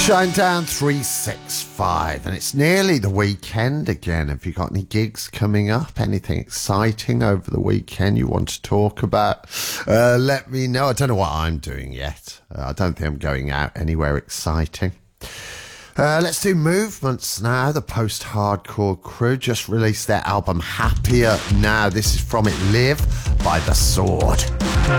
Shinedown 365, and it's nearly the weekend again. Have you got any gigs coming up? Anything exciting over the weekend you want to talk about? Let me know. I don't know what I'm doing yet. I don't think I'm going out anywhere exciting. Let's do Movements now. The post-hardcore crew just released their album Happier Now. This is from It Live by The Sword.